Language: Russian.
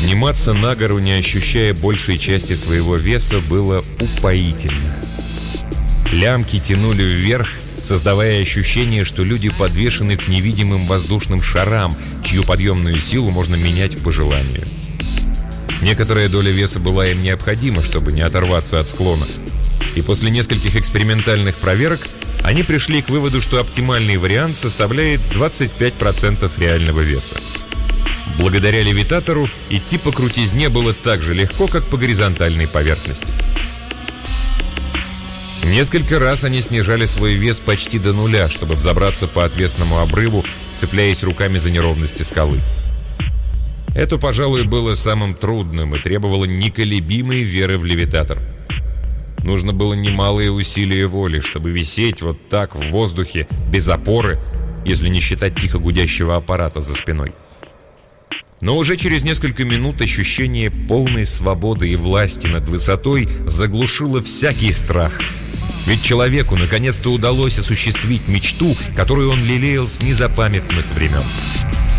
Подниматься на гору, не ощущая большей части своего веса, было упоительно. Лямки тянули вверх, создавая ощущение, что люди подвешены к невидимым воздушным шарам, чью подъемную силу можно менять по желанию. Некоторая доля веса была им необходима, чтобы не оторваться от склона. И после нескольких экспериментальных проверок они пришли к выводу, что оптимальный вариант составляет 25% реального веса. Благодаря левитатору идти по крутизне было так же легко, как по горизонтальной поверхности. Несколько раз они снижали свой вес почти до нуля, чтобы взобраться по отвесному обрыву, цепляясь руками за неровности скалы. Это, пожалуй, было самым трудным и требовало неколебимой веры в левитатор. Нужно было немалые усилия воли, чтобы висеть вот так в воздухе, без опоры, если не считать тихо гудящего аппарата за спиной. Но уже через несколько минут ощущение полной свободы и власти над высотой заглушило всякий страх. Ведь человеку наконец-то удалось осуществить мечту, которую он лелеял с незапамятных времен.